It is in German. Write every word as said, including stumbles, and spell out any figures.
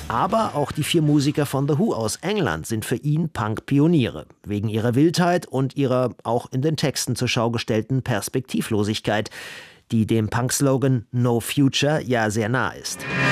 Aber auch die vier Musiker von The Who aus England sind für ihn Punk-Pioniere. Wegen ihrer Wildheit und ihrer auch in den Texten zur Schau gestellten Perspektivlosigkeit, die dem Punk-Slogan No Future ja sehr nah ist.